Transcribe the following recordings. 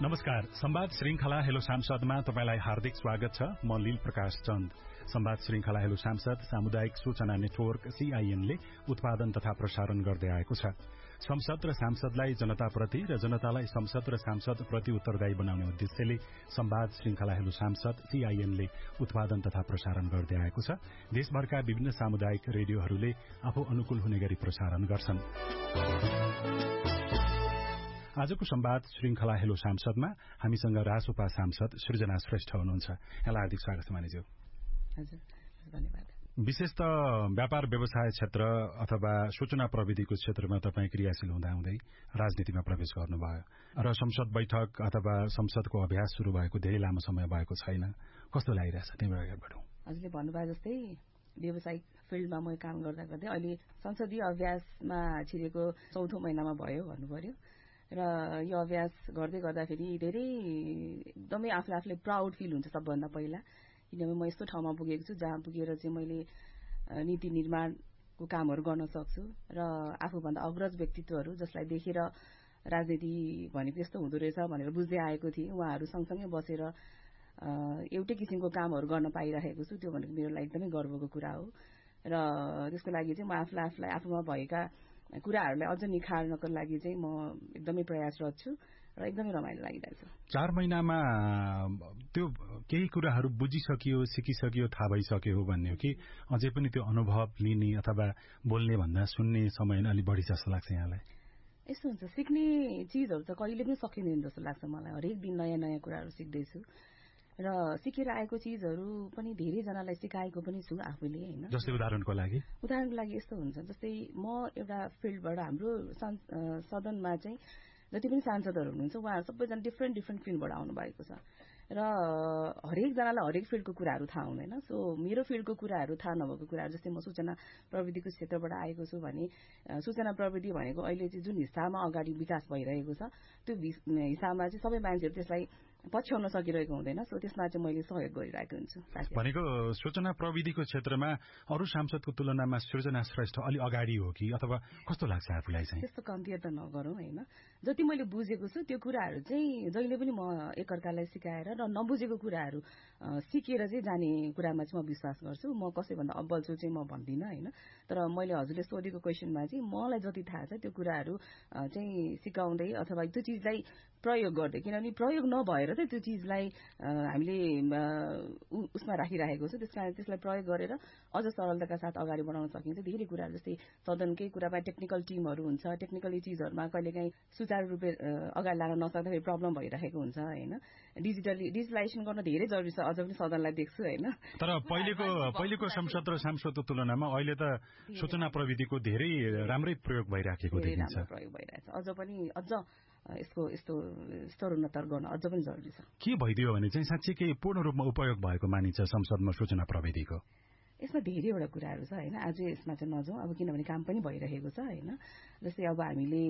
नमस्कार। संवाद श्रृंखला हेलो सांसदमा तपाईलाई हार्दिक स्वागत छ। म लील प्रकाश चन्द। संवाद श्रृंखला हेलो सांसद सामुदायिक सूचना नेटवर्क CIN ले उत्पादन तथा प्रसारण गर्दै आएको छ। संसद र सांसदलाई जनताप्रति र जनतालाई संसद र सांसद प्रति उत्तरदायी बनाउने उद्देश्यले संवाद श्रृंखला हेलो सांसद CIN ले उत्पादन तथा प्रसारण गर्दै आएको छ। देशभरका विभिन्न सामुदायिक रेडियोहरूले आफू अनुकूल हुने गरी प्रसारण गर्छन्। आजको संवाद श्रृंखला हेलो सांसदमा हामीसँग रासोपा सांसद सृजना श्रेष्ठ हुनुहुन्छ। यहाँलाई हार्दिक स्वागत छ मानिज्यू। हजुर, धन्यवाद। विशेष त व्यापार व्यवसाय क्षेत्र अथवा सूचना प्रविधिको क्षेत्रमा तपाईँ क्रियाशील हुँदाहुँदै राजनीतिमा प्रवेश गर्नुभयो र संसद बैठक अथवा संसदको अभ्यास शुरू भएको धेरै लामो समय भएको छैन। कस्तो लागिरहेछ त्यहीबाट अगाडि बढौँ। हजुरले भन्नुभयो जस्तै व्यावसायिक फिल्डमा म काम गर्दा गर्दै अहिले संसदीय अभ्यासमा छिरेको 4औं महिनामा भयो भन्नु पर्यो र यो अभ्यास गर्दै गर्दाखेरि धेरै एकदमै आफूले प्राउड फिल हुन्छ सबभन्दा पहिला, किनभने म यस्तो ठाउँमा पुगेको छु जहाँ पुगेर चाहिँ मैले नीति निर्माणको कामहरू गर्न सक्छु र आफूभन्दा अग्रज व्यक्तित्वहरू जसलाई देखेर राजनीति भनेको यस्तो हुँदो रहेछ भनेर बुझ्दै आएको थिएँ, उहाँहरू सँगसँगै बसेर एउटै किसिमको कामहरू गर्न पाइरहेको छु। त्यो भनेको मेरो लागि एकदमै गर्वको कुरा हो र त्यसको लागि चाहिँ म आफूलाई आफूमा भएका कुराहरूलाई अझ निखार्नको लागि चाहिँ म एकदमै प्रयासरत छु र एकदमै रमाइलो लागिरहेछ। 4 महिनामा त्यो केही कुराहरू बुझिसकियो, सिकिसकियो, थाहा भइसक्यो हो भन्ने हो कि अझै पनि त्यो अनुभव लिने अथवा बोल्ने भन्दा सुन्ने समय अलि बढी जस्तो लाग्छ यहाँलाई? यस्तो हुन्छ, सिक्ने चिजहरू त कहिले पनि सकिँदैन जस्तो लाग्छ मलाई। हरेक दिन नयाँ नयाँ कुराहरू सिक्दैछु र सिकेर आएको चिजहरू पनि धेरैजनालाई सिकाएको पनि छु आफूले, होइन? जस्तै उदाहरणको लागि यस्तो हुन्छ, जस्तै म एउटा फिल्डबाट हाम्रो सदनमा चाहिँ जति पनि सांसदहरू हुनुहुन्छ उहाँहरू सबैजना डिफ्रेन्ट फिल्डबाट आउनु भएको छ र हरेकजनालाई हरेक फिल्डको कुराहरू थाहा हुँदैन। सो मेरो फिल्डको कुराहरू थाहा नभएको कुराहरू, जस्तै म सूचना प्रविधिको क्षेत्रबाट आएको छु भने सूचना प्रविधि भनेको अहिले चाहिँ जुन हिसाबमा अगाडि विकास भइरहेको छ त्यो हिसाबमा चाहिँ सबै मान्छेहरू त्यसलाई पछ्याउन सकिरहेको हुँदैन। सो त्यसमा चाहिँ मैले सहयोग गरिरहेको हुन्छु। भनेको सूचना प्रविधिको क्षेत्रमा अरू सांसदको तुलनामा सृजना श्रेष्ठ अलि अगाडि हो कि अथवा कस्तो लाग्छ आफूलाई चाहिँ? त्यस्तो कम्पेयर त नगरौँ, होइन? जति मैले बुझेको छु त्यो कुराहरू चाहिँ जहिले पनि म एकअर्कालाई सिकाएर र नबुझेको कुराहरू सिकेर चाहिँ जाने कुरामा चाहिँ म विश्वास गर्छु। म कसैभन्दा अब्बल छु चाहिँ म भन्दिनँ, होइन? तर मैले हजुरले सोधेको क्वेसनमा चाहिँ मलाई जति थाहा छ त्यो कुराहरू चाहिँ सिकाउँदै अथवा त्यो चिजलाई प्रयोग गर्दै, किनभने प्रयोग नभएर चाहिँ त्यो चिजलाई हामीले उसमा राखिरहेको छु, त्यस कारण त्यसलाई प्रयोग गरेर अझ सरलताका साथ अगाडि बढाउन सकिन्छ। धेरै कुराहरू जस्तै सदनकै कुरामा टेक्निकल टिमहरू हुन्छ, टेक्निकली चिजहरूमा कहिलेकाहीँ सुचारू रूपले अगाडि लान नसक्दाखेरि प्रब्लम भइरहेको हुन्छ, होइन? डिजिटलाइजेसन गर्न धेरै जरुरी छ, अझ पनि सदनलाई देख्छु, होइन? तर पहिलेको संसद र सांसदको तुलनामा अहिले त सूचना प्रविधिको धेरै राम्रै प्रयोग भइराखेको देखिन्छ। प्रयोग भइरहेछ, अझ यस्तो स्तरोन्नत गर्न अझ पनि जरुरी छ। के भइदियो भने चाहिँ साँच्चीकै पूर्ण रूपमा उपयोग भएको मानिन्छ संसदमा सूचना प्रविधिको? यसमा धेरैवटा कुराहरू छ, होइन? आज यसमा चाहिँ नजाउँ, अब किनभने काम पनि भइरहेको छ, होइन? जस्तै अब हामीले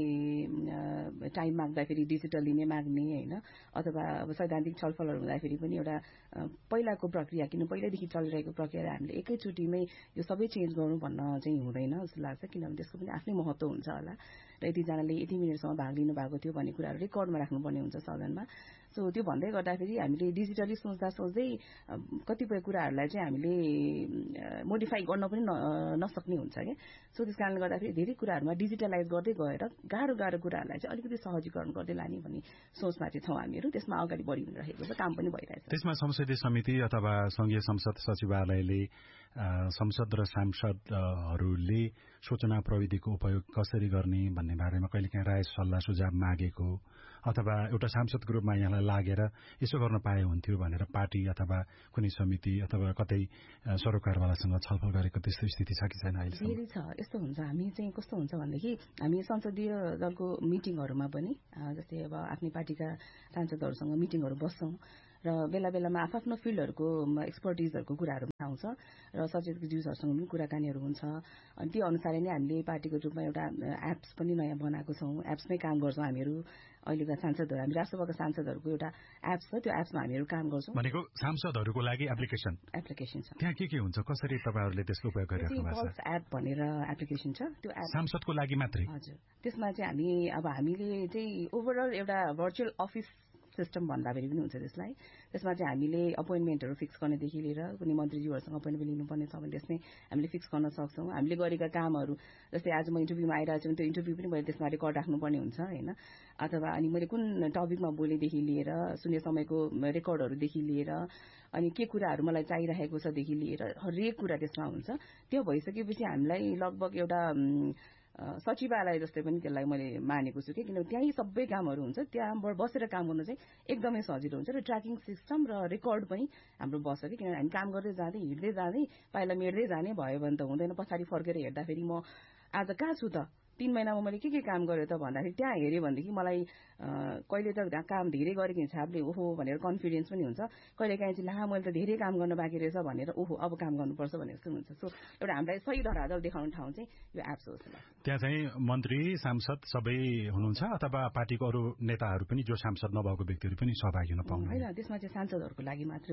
टाइम माग्दाखेरि डिजिटली नै माग्ने, होइन? अथवा अब सैद्धान्तिक छलफलहरू हुँदाखेरि पनि एउटा पहिलाको प्रक्रिया, किन पहिल्यैदेखि चलिरहेको प्रक्रिया हामीले एकैचोटिमै यो सबै चेन्ज गर्नु भन्न चाहिँ हुँदैन जस्तो लाग्छ, किनभने त्यसको पनि आफ्नै महत्त्व हुन्छ होला र यतिजनाले यति मिनटसम्म भाग लिनु भएको थियो भन्ने कुराहरू रेकर्डमा राख्नुपर्ने हुन्छ सदनमा। सो त्यो भन्दै गर्दाखेरि हामीले डिजिटली सोच्दै कतिपय कुराहरूलाई चाहिँ हामीले मोडिफाई गर्न पनि नसक्ने हुन्छ क्या। सो त्यस कारणले गर्दाखेरि धेरै कुराहरूमा डिजिटलाइज गर्दै गएर गाह्रो कुराहरूलाई चाहिँ अलिकति सहजीकरण गर्दै लाने भन्ने सोचमा चाहिँ छौँ हामीहरू। त्यसमा अगाडि बढिरहेको छ, काम पनि भइरहेछ। त्यसमा संसदीय समिति अथवा संघीय संसद सचिवालयले संसद र सांसदहरूले सूचना प्रविधिको उपयोग कसरी गर्ने भन्ने बारेमा कहिलेकाहीँ राय सल्लाह सुझाव मागेको अथवा एउटा सांसदको रूपमा यहाँलाई लागेर यसो गर्न पाए हुन्थ्यो भनेर पार्टी अथवा कुनै समिति अथवा कतै सरोकारवालासँग छलफल गरेको त्यस्तो स्थिति छ कि छैन अहिलेसम्म? धेरै छ। यस्तो हुन्छ, हामी चाहिँ कस्तो हुन्छ भनेदेखि हामी संसदीय दलको मिटिङहरूमा पनि जस्तै अब आफ्नै पार्टीका सांसदहरूसँग मिटिङहरू बस्छौँ र बेला बेलामा आफ्नो फिल्डहरूको एक्सपर्टिजहरूको कुराहरू आउँछ र सचेतज्यूहरूसँग पनि कुराकानीहरू हुन्छ। अनि त्यो अनुसारले नै हामीले पार्टीको रूपमा एउटा एप्स पनि नयाँ बनाएको छौँ, एप्समै काम गर्छौँ हामीहरू। अहिलेका सांसदहरू, हामी राष्ट्रसभाका सांसदहरूको एउटा एप्स छ, त्यो एप्समा हामीहरू काम गर्छौँ। भनेको सांसदहरूको लागि एप्लिकेसन छ। त्यहाँ के हुन्छ, कसरी तपाईहरुले त्यसको उपयोग गरिराख्नु भएको छ? पल्स एप भनेर एप्लिकेसन छ, त्यो एप सांसदको लागि मात्रै? हजुर। त्यसमा चाहिँ हामीले चाहिँ ओभरअल एउटा भर्चुअल अफिस सिस्टम भन्दा पनि हुन्छ त्यसलाई। त्यसमा चाहिँ हामीले अपोइन्टमेन्टहरू फिक्स गर्नेदेखि लिएर कुनै मन्त्रीज्यूहरूसँग अपोइन्टमेन्ट लिनुपर्ने छ भने त्यसमै हामीले फिक्स गर्न सक्छौँ। हामीले गरेका कामहरू जस्तै आज म इन्टरभ्यूमा आइरहेको छु त्यो इन्टरभ्यू पनि मैले त्यसमा रेकर्ड राख्नुपर्ने हुन्छ होइन, अथवा अनि मैले कुन टपिकमा बोलेदेखि लिएर शून्य समयको रेकर्डहरूदेखि लिएर अनि के कुराहरू मलाई चाहिरहेको छदेखि लिएर हरेक कुरा त्यसमा हुन्छ। त्यो भइसकेपछि हामीलाई लगभग एउटा सचिवालय जस्तै पनि त्यसलाई मैले मानेको छु कि किनभने त्यहीँ सबै कामहरू हुन्छ, त्यहाँबाट बसेर काम गर्नु चाहिँ एकदमै सजिलो हुन्छ र ट्र्याकिङ सिस्टम र रेकर्ड पनि हाम्रो बस्छ कि किनभने हामी काम गर्दै जाँदै हिँड्दै जाँदै पाइला मेट्दै जाने भयो भने त हुँदैन। पछाडि फर्केर हेर्दाखेरि म आज कहाँ छु त, 3 महिनामा मैले के काम गरेँ त भन्दाखेरि त्यहाँ हेऱ्यो भनेदेखि मलाई कहिले त काम धेरै गरेको हिसाबले ओहो भनेर कन्फिडेन्स पनि हुन्छ, कहिले काहीँ चाहिँ ला मैले त धेरै काम गर्न बाँकी रहेछ भनेर ओहो अब काम गर्नुपर्छ भनेर जस्तो हुन्छ। सो एउटा हामीलाई सही धरातल देखाउने ठाउँ चाहिँ यो एप्स हो। त्यहाँ चाहिँ मन्त्री सांसद सबै हुनुहुन्छ अथवा पार्टीको अरू नेताहरू पनि जो सांसद नभएको व्यक्तिहरू पनि सहभागी हुन पाउनु होइन, त्यसमा चाहिँ सांसदहरूको लागि मात्र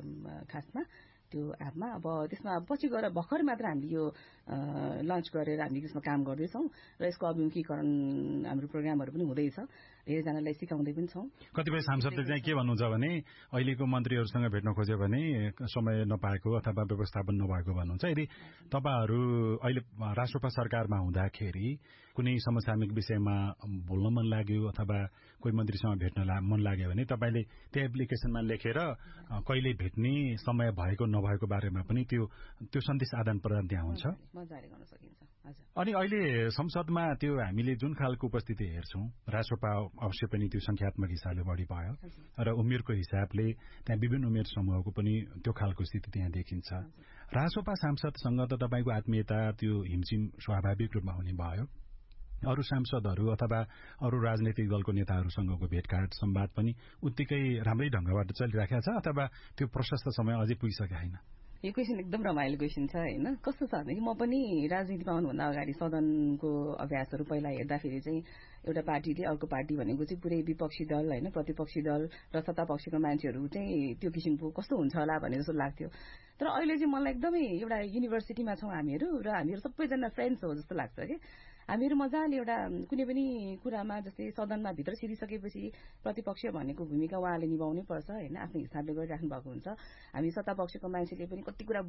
खासमा त्यो एपमा। अब त्यसमा पछि गएर भर्खर मात्र हामीले यो लन्च गरेर हामीले त्यसमा काम गर्दैछौँ र यसको अभिमुखीकरण हाम्रो प्रोग्रामहरू पनि हुँदैछ, धेरैजनालाई सिकाउँदै पनि छौँ। कतिपय सांसदले चाहिँ के भन्नुहुन्छ भने अहिलेको मन्त्रीहरूसँग भेट्न खोज्यो भने समय नपाएको अथवा व्यवस्थापन नभएको भन्नुहुन्छ। यदि तपाईहरू अहिले राष्ट्रपा सरकारमा हुँदाखेरि कुनै समसामयिक विषयमा बोल्न मन लाग्यो अथवा कोही मन्त्रीसँग भेट्न मन लाग्यो भने तपाईँले त्यो एप्लिकेसनमा लेखेर कहिले भेट्ने समय भएको नभएको बारेमा पनि त्यो सन्देश आदान प्रदान त्यहाँ हुन्छ, मजाले गर्न सकिन्छ। अनि अहिले संसदमा त्यो हामीले जुन खालको उपस्थिति हेर्छौँ, राष्ट्रपा अवश्य पनि त्यो संख्यात्मक हिसाबले बढी भयो र उमेरको हिसाबले त्यहाँ विभिन्न उमेर समूहको पनि त्यो खालको स्थिति त्यहाँ देखिन्छ। राष्ट्रपा सांसदसँग त तपाईँको आत्मीयता त्यो हिमचिम स्वाभाविक रूपमा हुने भयो। अरू सांसदहरू अथवा अरू राजनैतिक दलको नेताहरूसँगको भेटघाट संवाद पनि उत्तिकै राम्रै ढंगबाट चलिराखेको छ अथवा त्यो प्रशस्त समय अझै पुगिसकेको छैन? यो क्वेसन एकदम रमाइलो क्वेसन छ होइन। कस्तो छ भनेदेखि म पनि राजनीतिमा आउनुभन्दा अगाडि सदनको अभ्यासहरू पहिला हेर्दाखेरि चाहिँ एउटा पार्टीले अर्को पार्टी भनेको चाहिँ पुरै विपक्षी दल होइन, प्रतिपक्षी दल र सत्तापक्षको मान्छेहरू चाहिँ त्यो किसिमको कस्तो हुन्छ होला भन्ने जस्तो लाग्थ्यो। तर अहिले चाहिँ मलाई एकदमै एउटा युनिभर्सिटीमा छौँ हामीहरू र हामीहरू सबैजना फ्रेन्ड्स हो जस्तो लाग्छ कि हामीहरू मजाले एउटा कुनै पनि कुरामा जस्तै सदनमा भित्र छिरिसकेपछि प्रतिपक्ष भनेको भूमिका उहाँले निभाउनै पर्छ होइन, आफ्नो हिसाबले गरिराख्नु भएको हुन्छ। हामी सत्तापक्षको मान्छेले पनि कति कुरा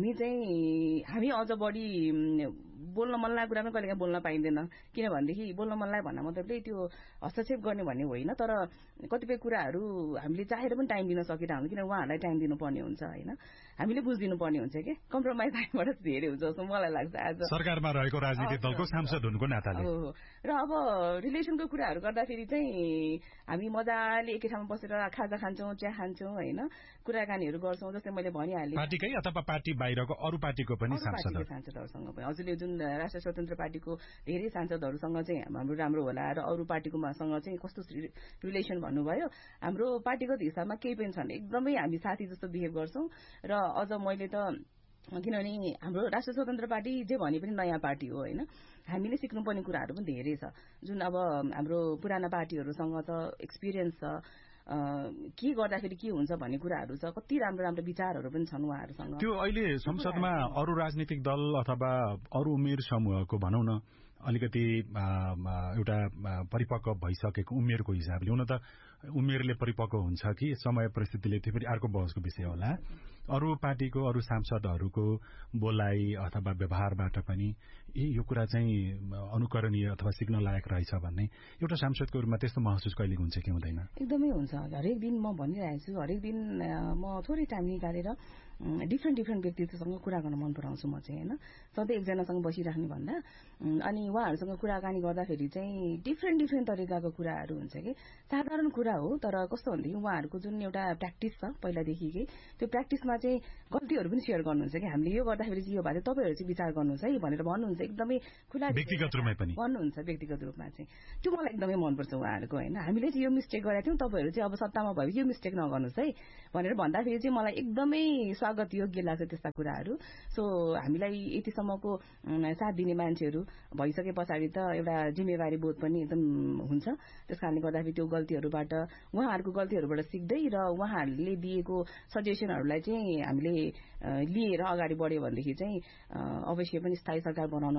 हामी अझ बढी बोल्न मन लागेको कुरामा कहिलेकाहीँ बोल्न पाइँदैन, किनभनेदेखि बोल्न मन लाग्यो भन्दा मतलबले त्यो हस्तक्षेप गर्ने भन्ने होइन, तर कतिपय कुराहरू हामीले चाहेर पनि टाइम दिन सकिरहनु किन उहाँहरूलाई टाइम दिनुपर्ने हुन्छ होइन, हामीले बुझिदिनु पर्ने हुन्छ कि कम्प्रोमाइज हामीबाट धेरै हुन्छ जस्तो मलाई लाग्छ। आज सरकारमा रहेको राजनीतिक दलको सांसद हुनुको नाताले र अब रिलेसनको कुराहरू गर्दाखेरि चाहिँ हामी मजाले एकै ठाउँमा बसेर खाजा खान्छौँ, चिया खान्छौँ होइन, कुराकानीहरू गर्छौँ। जस्तै मैले भनिहालेँ पार्टीकै अथवा पार्टी बाहिरको अरू पार्टीको पनि सांसदहरूसँग पनि हजुरले जुन राष्ट्रिय स्वतन्त्र पार्टीको धेरै सांसदहरूसँग चाहिँ हाम्रो राम्रो होला र अरू पार्टीकोसँग चाहिँ कस्तो रिलेसन भन्नुभयो, हाम्रो पार्टीगत हिसाबमा केही पनि छैन, एकदमै हामी साथी जस्तो बिहेभ गर्छौँ। र अझ मैले त किनभने हाम्रो राष्ट्रिय स्वतन्त्र पार्टी जे भने पनि नयाँ पार्टी हो होइन, हामीले सिक्नुपर्ने कुराहरू पनि धेरै छ। जुन अब हाम्रो पुराना पार्टीहरूसँग त एक्सपिरियन्स छ, के गर्दाखेरि के हुन्छ भन्ने कुराहरू छ, कति राम्रो राम्रो विचारहरू पनि छन् उहाँहरूसँग। त्यो अहिले संसदमा अरू राजनीतिक दल अथवा अरू उमेर समूहको भनौँ न अलिकति एउटा परिपक्व भइसकेको उमेरको हिसाबले, हुन त उमेरले परिपक्व हुन्छ कि समय परिस्थितिले त्यो पनि अर्को बहसको विषय होला, अरू पार्टीको अरू सांसदहरूको बोलाइ अथवा व्यवहारबाट पनि यो कुरा चाहिँ अनुकरणीय अथवा सिक्न लायक रहेछ भन्ने एउटा सांसदको रूपमा त्यस्तो महसुस कहिले हुन्छ कि हुँदैन? एकदमै हुन्छ। हरेक दिन म भनिरहेको छु, हरेक दिन म थोरै टाइम निकालेर डिफ्रेन्ट व्यक्तित्वसँग कुरा गर्न मन पराउँछु म चाहिँ होइन, सधैँ एकजनासँग बसिराख्ने भन्दा। अनि उहाँहरूसँग कुराकानी गर्दाखेरि चाहिँ डिफ्रेन्ट तरिकाको कुराहरू हुन्छ कि साधारण कुरा हो, तर कस्तो भनेदेखि उहाँहरूको जुन एउटा प्र्याक्टिस छ पहिलादेखिकै, त्यो प्र्याक्टिसमा चाहिँ गल्तीहरू पनि सेयर गर्नुहुन्छ कि हामीले यो गर्दाखेरि चाहिँ यो भए तपाईँहरू चाहिँ विचार गर्नुहोस् है भनेर भन्नुहुन्छ, एकदमै खुला व्यक्तिगत रूपमा पनि भन्नुहुन्छ। व्यक्तिगत रूपमा चाहिँ त्यो मलाई एकदमै मनपर्छ उहाँहरूको होइन, हामीले चाहिँ यो मिस्टेक गरेका थियौँ, तपाईँहरू चाहिँ अब सत्तामा भयो यो मिस्टेक नगर्नुहोस् है भनेर भन्दाखेरि चाहिँ मलाई एकदमै स्वागत योग्य लाग्छ त्यस्ता कुराहरू। सो हामीलाई यतिसम्मको साथ दिने मान्छेहरू भइसके पछाडि त एउटा जिम्मेवारी बोध पनि एकदम हुन्छ। त्यस कारणले गर्दाखेरि त्यो गल्तीहरूबाट उहाँहरूको गल्तीहरूबाट सिक्दै र उहाँहरूले दिएको सजेसनहरूलाई चाहिँ हामीले लिएर अगाडि बढ्यो भनेदेखि चाहिँ अवश्य पनि स्थायी सरकार बनाउनलाई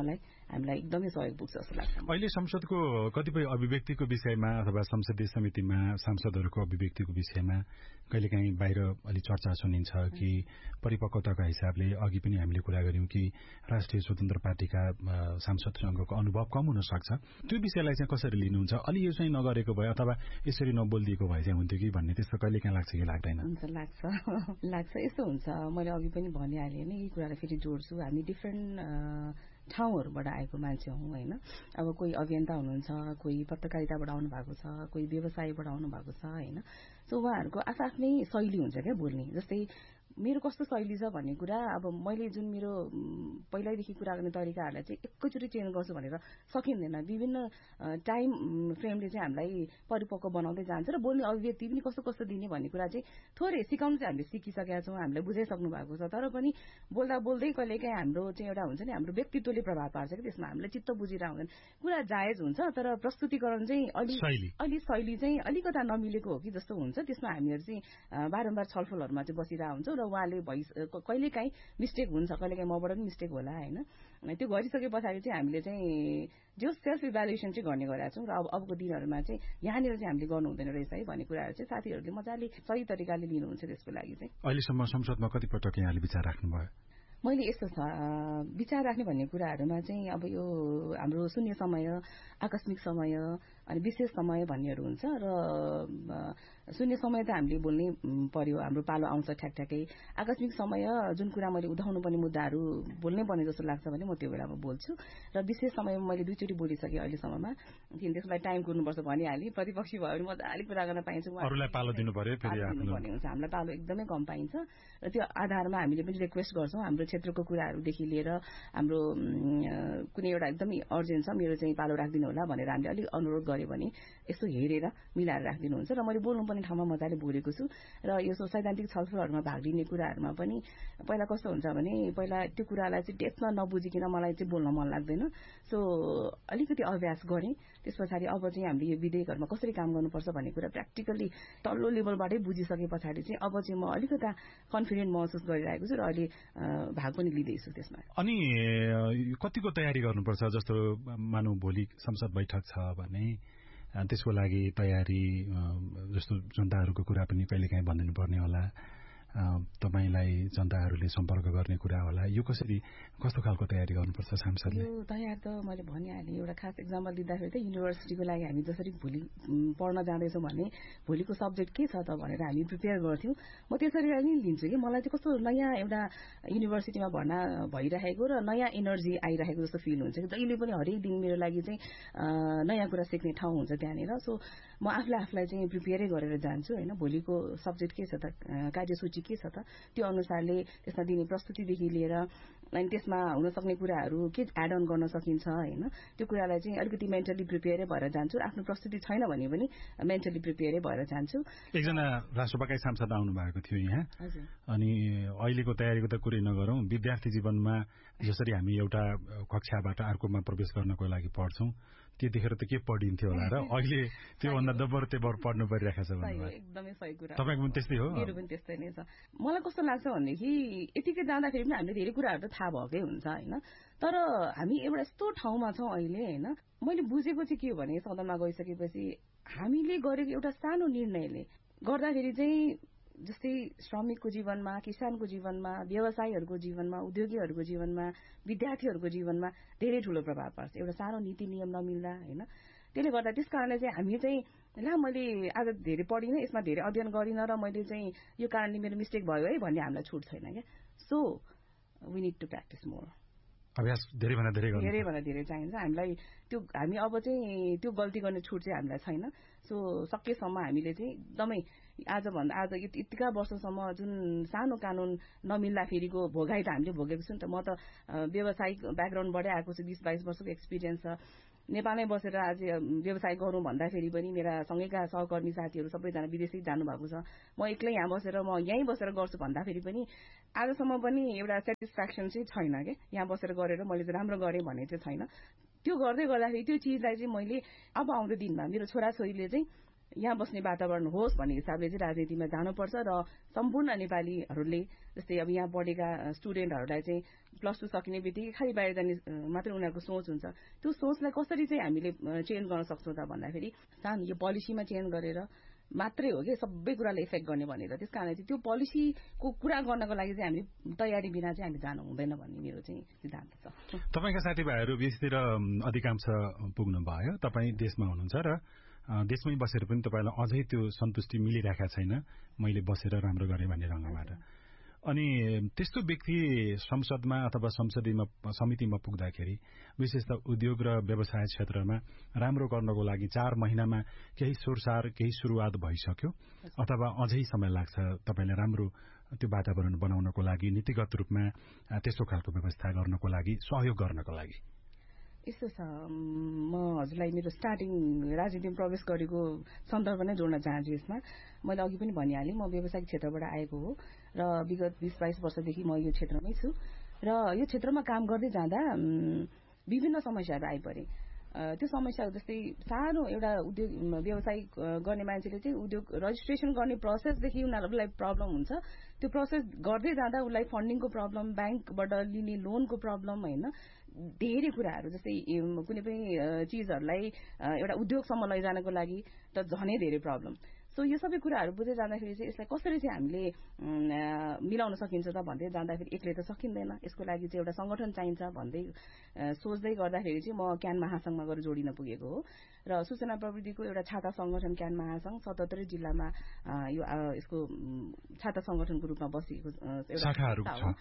हामीलाई एकदमै सहयोग पुग्छ जस्तो लाग्छ। अहिले संसदको कतिपय अभिव्यक्तिको विषयमा अथवा संसदीय समितिमा सांसदहरूको अभिव्यक्तिको विषयमा कहिलेकाहीँ बाहिर अलि चर्चा सुनिन्छ कि परिपक्वताका हिसाबले अघि पनि हामीले कुरा गर्यौं कि राष्ट्रिय स्वतन्त्र पार्टीका सांसदसँगको अनुभव कम हुन सक्छ। त्यो विषयलाई चाहिँ कसरी लिनुहुन्छ? अलि यो चाहिँ नगरेको भए अथवा यसरी नबोलिदिएको भए चाहिँ हुन्थ्यो कि भन्ने त्यस्तो कहिलेकाहीँ लाग्छ कि लाग्दैन? हुन्छ, लाग्छ। यस्तो हुन्छ, मैले अघि पनि भनिहालेँ नि, यी कुरालाई फेरि जोड्छु। हामी डिफ्रेन्ट ठाउँहरूबाट आएको मान्छे हौँ होइन। अब कोही अभियन्ता हुनुहुन्छ, कोही पत्रकारिताबाट आउनु भएको छ, कोही व्यवसायबाट आउनु भएको छ होइन। सो उहाँहरूको आफ्नै शैली हुन्छ क्या बोल्ने। जस्तै मेरो कस्तो शैली छ भन्ने कुरा अब मैले जुन मेरो पहिल्यैदेखि कुरा गर्ने तरिकाहरूलाई चाहिँ एकैचोटि चेन्ज गर्छु भनेर सकिँदैन। विभिन्न टाइम फ्रेमले चाहिँ हामीलाई परिपक्व बनाउँदै जान्छ र बोल्ने अभिव्यक्ति पनि कस्तो कस्तो दिने भन्ने कुरा चाहिँ थोरै सिकाउनु चाहिँ हामीले सिकिसकेका छौँ, हामीले बुझाइसक्नु भएको छ। तर पनि बोल्दा बोल्दै कहिलेकाहीँ हाम्रो चाहिँ एउटा हुन्छ नि, हाम्रो व्यक्तित्वले प्रभाव पार्छ कि त्यसमा हामीले चित्त बुझिरहेको हुँदैन। कुरा जायज हुन्छ तर प्रस्तुतिकरण चाहिँ अलि शैली चाहिँ अलिकता नमिलेको हो कि जस्तो हुन्छ। त्यसमा हामीहरू चाहिँ बारम्बार छलफलहरूमा चाहिँ बसिरहेको हुन्छौँ र उहाँले कहिलेकाहीँ मिस्टेक हुन्छ, कहिलेकाहीँ मबाट पनि मिस्टेक होला होइन। त्यो गरिसके पछाडि चाहिँ हामीले चाहिँ जो सेल्फ इभ्यालुएसन चाहिँ गर्ने गरेका छौँ र अबको दिनहरूमा चाहिँ यहाँनिर चाहिँ हामीले गर्नु हुँदैन रहेछ है भन्ने कुराहरू चाहिँ साथीहरूले मजाले सही तरिकाले लिनुहुन्छ। त्यसको लागि चाहिँ अहिलेसम्म संसदमा कतिपटक यहाँले विचार राख्नुभयो? मैले यस्तो छ, विचार राख्ने भन्ने कुराहरूमा चाहिँ अब यो हाम्रो शून्य समय, आकस्मिक समय अनि विशेष समय भन्नेहरू हुन्छ र शून्य समय त हामीले बोल्नै पर्यो, हाम्रो पालो आउँछ ठ्याकठ्याकै। आकस्मिक समय जुन कुरा मैले उठाउनु पर्ने मुद्दाहरू बोल्नै पर्ने जस्तो लाग्छ भने म त्यो बेलामा बोल्छु र विशेष समयमा मैले 2 चोटि बोलिसकेँ अहिलेसम्ममा। किन त्यसलाई टाइम कुर्नुपर्छ भनिहालेँ। प्रतिपक्षी भयो भने मजाले कुरा गर्न पाइन्छ, अरूलाई पालो दिनु पर्यो, फेरि दिनुपर्ने हुन्छ। हामीलाई पालो एकदमै कम पाइन्छ र त्यो आधारमा हामीले पनि रिक्वेस्ट गर्छौँ। हाम्रो क्षेत्रको कुराहरूदेखि लिएर हाम्रो कुनै एउटा एकदमै अर्जेन्ट छ, मेरो चाहिँ पालो राखिदिनु होला भनेर हामीले अलिक अनुरोध गऱ्यो भने यसो हेरेर मिलाएर राखिदिनुहुन्छ र मैले बोल्नुपर्ने ठाउँमा मजाले बोलेको छु। र यो सैद्धान्तिक छलफलहरूमा भाग लिने कुराहरूमा पनि पहिला कस्तो हुन्छ भने पहिला त्यो कुरालाई चाहिँ डेप्थमा नबुझिकन मलाई चाहिँ बोल्न मन लाग्दैन। सो अलिकति अभ्यास गरेँ। त्यस पछाडि अब चाहिँ हामीले यो विधेयकहरूमा कसरी काम गर्नुपर्छ भन्ने कुरा प्र्याक्टिकली तल्लो लेभलबाटै बुझिसके पछाडि चाहिँ अब चाहिँ म अलिकता कन्फिडेन्ट महसुस गरिरहेको छु र अहिले भाग पनि लिँदैछु त्यसमा। अनि कतिको तयारी गर्नुपर्छ? जस्तो मानौ भोलि संसद बैठक छ भने त्यसको लागि तयारी, जस्तो जनताहरूको कुरा पनि कहिलेकाहीँ भनिदिनु पर्ने होला, तपाईलाई जनताहरूले सम्पर्क गर्ने कुरा होला, यो कस्तो खालको तयारी गर्नुपर्छ सांसदले? यो तयार त मैले भनिहालेँ। एउटा खास एक्जाम्पल दिँदाखेरि त युनिभर्सिटीको लागि हामी जसरी भोलि पढ्न जाँदैछौँ भने भोलिको सब्जेक्ट के छ त भनेर हामी प्रिपेयर गर्थ्यौँ। म त्यसरी नै लिन्छु कि मलाई चाहिँ कस्तो नयाँ एउटा युनिभर्सिटीमा भर्ना भइरहेको र नयाँ एनर्जी आइरहेको जस्तो फिल हुन्छ कि जहिले पनि हरेक दिन मेरो लागि चाहिँ नयाँ कुरा सिक्ने ठाउँ हुन्छ त्यहाँनिर। सो म आफूलाई चाहिँ प्रिपेयरै गरेर जान्छु होइन। भोलिको सब्जेक्ट के छ त, कार्यसूची के छ त, त्यो अनुसारले त्यसमा दिने प्रस्तुतिदेखि लिएर अनि त्यसमा हुन सक्ने कुराहरू के एड अन गर्न सकिन्छ होइन, त्यो कुरालाई चाहिँ अलिकति मेन्टली प्रिपेयरै भएर जान्छु। आफ्नो प्रस्तुति छैन भने पनि मेन्टली प्रिपेयरै भएर जान्छु। एकजना राष्ट्रपतिकै सांसद आउनु भएको थियो यहाँ, अनि अहिलेको तयारीको त कुरै नगरौँ, विद्यार्थी जीवनमा जसरी हामी एउटा कक्षाबाट अर्कोमा प्रवेश गर्नको लागि पढ्छौँ त्यतिखेर त के पढिन्थ्यो होला र अहिले त्योभन्दा डबल पढ्नु परिरहेको छ भन्नुभयो। एकदमै सही कुरा। तपाईँको पनि त्यस्तै हो? मेरो पनि त्यस्तै नै छ। मलाई कस्तो लाग्छ भनेदेखि यतिकै जाँदाखेरि पनि हामीले धेरै कुराहरू त थाहा भएकै हुन्छ होइन। तर हामी एउटा यस्तो ठाउँमा छौँ अहिले होइन, मैले बुझेको चाहिँ के हो भने सदनमा गइसकेपछि हामीले गरेको एउटा सानो निर्णयले गर्दाखेरि चाहिँ जस्तै श्रमिकको जीवनमा, किसानको जीवनमा, व्यवसायीहरूको जीवनमा, उद्योगीहरूको जीवनमा, विद्यार्थीहरूको जीवनमा धेरै ठुलो प्रभाव पर्छ एउटा सानो नीति नियम नमिल्दा होइन। त्यसले गर्दा त्यस कारणले चाहिँ हामी चाहिँ मैले आज धेरै पढिनँ, यसमा धेरै अध्ययन गरिनँ र मैले चाहिँ यो कारणले मेरो मिस्टेक भयो है भन्ने हामीलाई छुट छैन क्या। So we need to practice more. अभ्यास धेरैभन्दा धेरै चाहिन्छ हामीलाई। हामी अब चाहिँ त्यो गल्ती गर्ने छुट चाहिँ हामीलाई छैन। सो सकेसम्म हामीले चाहिँ एकदमै आज यतिका वर्षसम्म जुन सानो कानुन नमिल्दाखेरिको भोगाई त हामीले भोगेको छौँ नि त। म त व्यावसायिक ब्याकग्राउन्डबाटै आएको छु, 20-22 वर्षको एक्सपिरियन्स छ। नेपालमै बसेर आज व्यवसाय गरौँ भन्दाखेरि पनि मेरा सँगैका सहकर्मी साथीहरू सबैजना विदेशै जानुभएको छ। म एक्लै यहाँ बसेर म यहीँ बसेर गर्छु भन्दाखेरि पनि आजसम्म पनि एउटा सेटिस्फ्याक्सन चाहिँ छैन क्या। यहाँ बसेर गरेर मैले चाहिँ राम्रो गरेँ भन्ने चाहिँ छैन। त्यो गर्दै गर्दाखेरि त्यो चिजलाई चाहिँ मैले अब आउँदो दिनमा मेरो छोराछोरीले चाहिँ यहाँ बस्ने वातावरण होस् भन्ने हिसाबले चाहिँ राजनीतिमा जानुपर्छ र सम्पूर्ण नेपालीहरूले जस्तै अब यहाँ पढेका स्टुडेन्टहरूलाई चाहिँ +2 सकिने बित्तिकै खालि बाहिर जाने मात्रै उनीहरूको सोच हुन्छ। त्यो सोचलाई कसरी चाहिँ हामीले चेन्ज गर्न सक्छौँ त भन्दाखेरि सानो यो पोलिसीमा चेन्ज गरेर मात्रै हो कि सबै कुरालाई इफेक्ट गर्ने भनेर। त्यस कारणले चाहिँ त्यो पोलिसीको कुरा गर्नको लागि चाहिँ हामी तयारी बिना चाहिँ हामी जानु हुँदैन भन्ने मेरो चाहिँ सिद्धान्त छ। तपाईँका साथीभाइहरू विदेशतिर अधिकांश पुग्नु भयो, तपाईँ देशमा हुनुहुन्छ र देशमै बसेर पनि तपाईँलाई अझै त्यो सन्तुष्टि मिलिरहेका छैन मैले बसेर राम्रो गरेँ भन्ने ढङ्गबाट। अनि त्यस्तो व्यक्ति संसदमा अथवा संसदीय समितिमा पुग्दाखेरि विशेष त उद्योग र व्यवसाय क्षेत्रमा राम्रो गर्नको लागि 4 महिनामा केही सुरसार केही सुरुवात भइसक्यो अथवा अझै समय लाग्छ तपाईँले राम्रो त्यो वातावरण बनाउनको लागि, नीतिगत रूपमा त्यस्तो खालको व्यवस्था गर्नको लागि, सहयोग गर्नको लागि? यस्तो छ, म हजुरलाई मेरो स्टार्टिङ राजनीतिमा प्रवेश गरेको सन्दर्भ नै जोड्न चाहन्छु। यसमा मैले अघि पनि भनिहालेँ, म व्यावसायिक क्षेत्रबाट आएको हो र विगत 20-22 वर्षदेखि म यो क्षेत्रमै छु र यो क्षेत्रमा काम गर्दै जाँदा विभिन्न समस्याहरू आइपरे। त्यो समस्याहरू जस्तै सानो एउटा उद्योग व्यवसाय गर्ने मान्छेले चाहिँ उद्योग रजिस्ट्रेसन गर्ने प्रोसेसदेखि उनीहरूलाई प्रब्लम हुन्छ। त्यो प्रोसेस गर्दै जाँदा उसलाई फन्डिङको प्रब्लम, ब्याङ्कबाट लिने लोनको प्रब्लम, होइन, धेरै कुराहरू जस्तै कुनै पनि चिजहरूलाई एउटा उद्योगसम्म लैजानको लागि त झनै धेरै प्रब्लम। सो यो सबै कुराहरू बुझ्दै जाँदाखेरि चाहिँ यसलाई कसरी चाहिँ हामीले मिलाउन सकिन्छ त भन्दै जाँदाखेरि एक्लै त सकिँदैन, यसको लागि चाहिँ एउटा सङ्गठन चाहिन्छ भन्दै सोच्दै गर्दाखेरि चाहिँ म क्यान महासङ्घमा गएर जोडिन पुगेको हो र सूचना प्रविधिको एउटा छाता सङ्गठन क्यान महासङ्घ 77 जिल्लामा यो यसको छाता सङ्गठनको रूपमा बसेको एउटा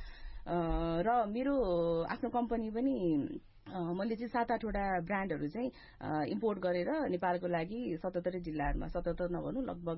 र मेरो आफ्नो कम्पनी पनि मैले चाहिँ 7-8 वटा ब्रान्डहरू चाहिँ इम्पोर्ट गरेर नेपालको लागि 77 जिल्लाहरूमा, 77 नभनौँ लगभग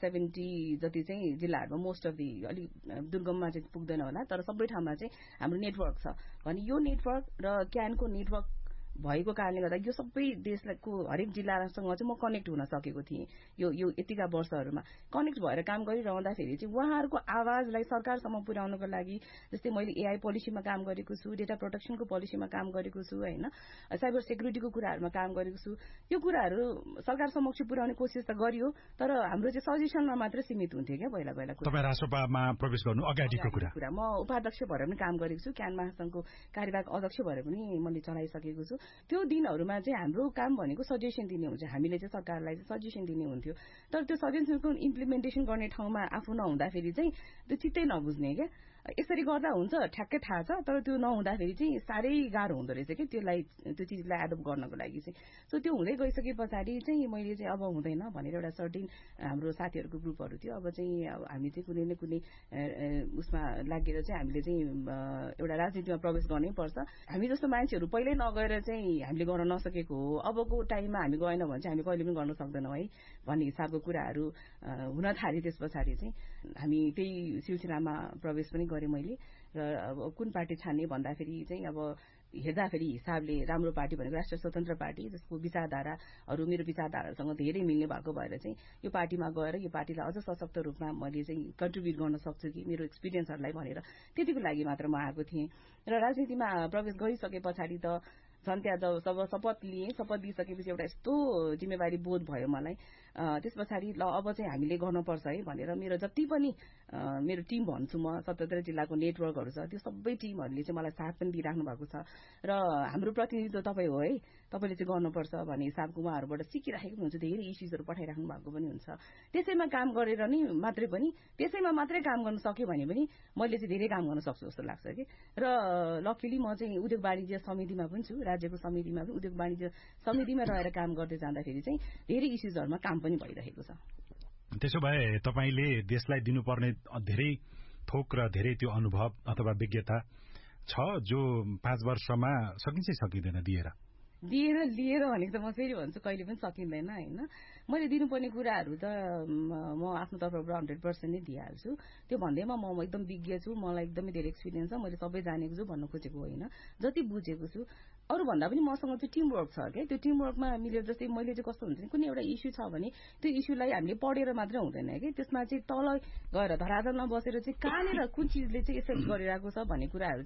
70 जति चाहिँ जिल्लाहरूमा, मोस्ट अफ दि अलिक दुर्गममा चाहिँ पुग्दैन होला तर सबै ठाउँमा चाहिँ हाम्रो नेटवर्क छ भने यो नेटवर्क र क्यानको नेटवर्क भएको कारणले गर्दा यो सबै देशको हरेक जिल्लासँग चाहिँ म कनेक्ट हुन सकेको थिएँ यो यतिका वर्षहरूमा। कनेक्ट भएर काम गरिरहँदाखेरि चाहिँ उहाँहरूको आवाजलाई सरकारसम्म पुर्याउनको लागि जस्तै मैले एआई पोलिसीमा काम गरेको छु, डेटा प्रोटेक्सनको पोलिसीमा काम गरेको छु, होइन, साइबर सेक्युरिटीको कुराहरूमा काम गरेको छु। यो कुराहरू सरकार समक्ष पुर्याउने कोसिस त गरियो तर हाम्रो चाहिँ सजेसनमा मात्रै सीमित हुन्थ्यो क्या पहिला। तपाईँ राष्ट्रसभामा प्रवेश गर्नु अगाडिको कुरा म उपाध्यक्ष भएर पनि काम गरेको छु, क्यान महासङ्घको कार्यवाहक अध्यक्ष भएर पनि मैले चलाइसकेको छु। त्यो दिनहरूमा चाहिँ हाम्रो काम भनेको सजेसन दिने हुन्छ, हामीले चाहिँ सरकारलाई चाहिँ सजेसन दिने हुन्थ्यो तर त्यो सजेसनको इम्प्लिमेन्टेसन गर्ने ठाउँमा आफू नहुँदाखेरि चाहिँ त्यो चित्तै नबुझ्ने क्या। यसरी गर्दा हुन्छ ठ्याक्कै थाहा छ तर त्यो नहुँदाखेरि चाहिँ साह्रै गाह्रो हुँदो रहेछ कि त्यो चिजलाई एडप्ट गर्नको लागि चाहिँ। सो त्यो हुँदै गइसके पछाडि चाहिँ मैले चाहिँ अब हुँदैन भनेर एउटा सर्टिन हाम्रो साथीहरूको ग्रुपहरू थियो, अब चाहिँ हामी चाहिँ कुनै न कुनै उसमा लागेर चाहिँ हामीले चाहिँ एउटा राजनीतिमा प्रवेश गर्नै पर्छ। हामी जस्तो मान्छेहरू पहिल्यै नगएर चाहिँ हामीले गर्न नसकेको हो, अबको टाइममा हामी गएन भने चाहिँ हामी कहिले पनि गर्न सक्दैनौँ है भन्ने हिसाबको कुराहरू हुन थाले। त्यस पछाडि चाहिँ हामी त्यही सिलसिलामा प्रवेश पनि गरेँ मैले र अब कुन पार्टी छान्ने भन्दाखेरि चाहिँ अब हेर्दाखेरि हिसाबले राम्रो पार्टी भनेको राष्ट्रिय स्वतन्त्र पार्टी जसको विचारधाराहरू मेरो विचारधारासँग धेरै मिल्ने भएको भएर चाहिँ यो पार्टीमा गएर यो पार्टीलाई अझ सशक्त रूपमा मैले चाहिँ कन्ट्रिब्युट गर्न सक्छु कि मेरो एक्सपिरियन्सहरूलाई भनेर त्यतिको लागि मात्र म आएको थिएँ। र राजनीतिमा प्रवेश गरिसके पछाडि त झन् त्यहाँ जब शपथ लिइसकेपछि एउटा यस्तो जिम्मेवारी बोध भयो मलाई। त्यस पछाडि ल अब चाहिँ हामीले गर्नुपर्छ है भनेर मेरो जति पनि मेरो टिम भन्छु म 77 जिल्लाको नेटवर्कहरू छ त्यो सबै टिमहरूले चाहिँ मलाई साथ पनि दिइराख्नु भएको छ र हाम्रो प्रतिनिधित्व तपाईँ हो है, तपाईँले चाहिँ गर्नुपर्छ भन्ने हिसाबको उहाँहरूबाट सिकिराखेको पनि हुन्छ, धेरै इस्युजहरू पठाइराख्नु भएको पनि हुन्छ। त्यसैमा काम गरेर नै मात्रै पनि त्यसैमा मात्रै काम गर्न सक्यो भने पनि मैले चाहिँ धेरै काम गर्न सक्छु जस्तो लाग्छ कि। र लकिली म चाहिँ उद्योग वाणिज्य समितिमा पनि छु, राज्यको समितिमा पनि उद्योग वाणिज्य समितिमा रहेर काम गर्दै जाँदाखेरि चाहिँ धेरै इस्युजहरूमा काम पनि भइरहेको छ। त्यसो भए तपाईँले देशलाई दिनुपर्ने धेरै थोक र धेरै त्यो अनुभव अथवा विज्ञता छ जो 5 वर्षमा सकिन्छ सकिँदैन लिएर भनेको त म फेरि भन्छु कहिले पनि सकिँदैन होइन। मैले दिनुपर्ने कुराहरू त म आफ्नो तर्फबाट 100% नै दिइहाल्छु। त्यो भन्दैमा म एकदम विज्ञ छु, मलाई एकदमै धेरै एक्सपिरियन्स छ, मैले सबै जानेको छु भन्नु खोजेको होइन, जति बुझेको छु। अरूभन्दा पनि मसँग चाहिँ टिमवर्क छ क्या। त्यो टिमवर्कमा मिलेर जस्तै मैले चाहिँ कस्तो हुन्छ कुनै एउटा इस्यु छ भने त्यो इस्युलाई हामीले पढेर मात्रै हुँदैन कि, त्यसमा चाहिँ तल गएर धरातलमा बसेर चाहिँ कहाँनिर कुन चिजले चाहिँ इफेक्ट गरिरहेको छ भन्ने कुराहरू